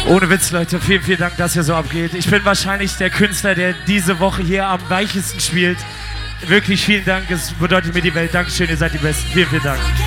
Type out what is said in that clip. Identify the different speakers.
Speaker 1: Ohne Witz, Leute, vielen, vielen Dank, dass ihr so abgeht. Ich bin wahrscheinlich der Künstler, der diese Woche hier am weichesten spielt. Wirklich vielen Dank, es bedeutet mir die Welt. Dankeschön, ihr seid die Besten. Vielen, vielen Dank.